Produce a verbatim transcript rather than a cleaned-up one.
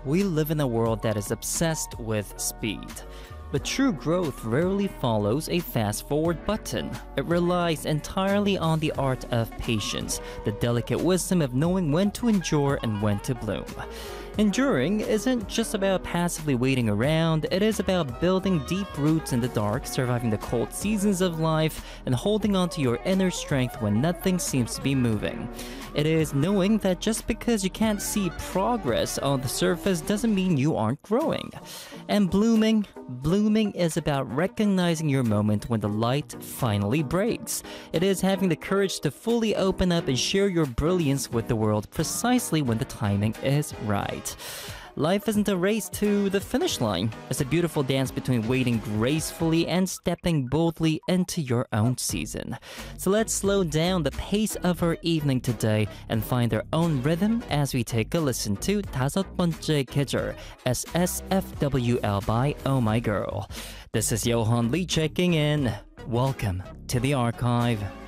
We live in a world that is obsessed with speed. But true growth rarely follows a fast forward button. It relies entirely on the art of patience, the delicate wisdom of knowing when to endure and when to bloom. Enduring isn't just about passively waiting around, it is about building deep roots in the dark, surviving the cold seasons of life, and holding on to your inner strength when nothing seems to be moving. It is knowing that just because you can't see progress on the surface doesn't mean you aren't growing. And blooming, blooming is about recognizing your moment when the light finally breaks. It is having the courage to fully open up and share your brilliance with the world precisely when the timing is right. Life isn't a race to the finish line. It's a beautiful dance between waiting gracefully and stepping boldly into your own season. So let's slow down the pace of our evening today and find our own rhythm as we take a listen to 다섯 번째 계절, S S F W L by Oh My Girl. This is Johan Lee checking in. Welcome to the archive.